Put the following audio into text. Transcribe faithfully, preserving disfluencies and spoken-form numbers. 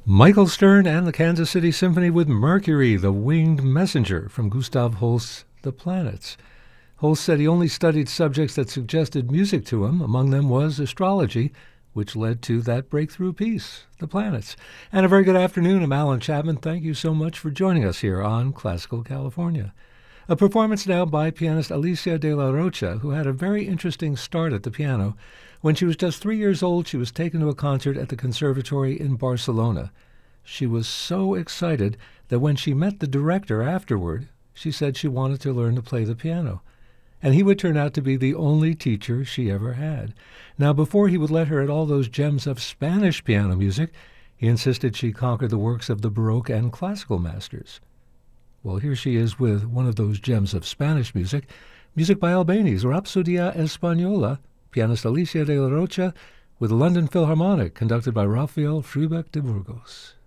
Michael Stern and the Kansas City Symphony with Mercury, the Winged Messenger from Gustav Holst's The Planets. Holst said he only studied subjects that suggested music to him. Among them was astrology, which led to that breakthrough piece, The Planets. And a very good afternoon. I'm Alan Chapman. Thank you so much for joining us here on Classical California. A performance now by pianist Alicia de la Rocha, who had a very interesting start at the piano. When she was just three years old, she was taken to a concert at the Conservatory in Barcelona. She was so excited that when she met the director afterward, she said she wanted to learn to play the piano. And he would turn out to be the only teacher she ever had. Now, before he would let her at all those gems of Spanish piano music, he insisted she conquer the works of the Baroque and classical masters. Well, here she is with one of those gems of Spanish music, music by Albéniz, Rapsodia Española, pianist Alicia de la Rocha, with the London Philharmonic, conducted by Rafael Frubeck de Burgos.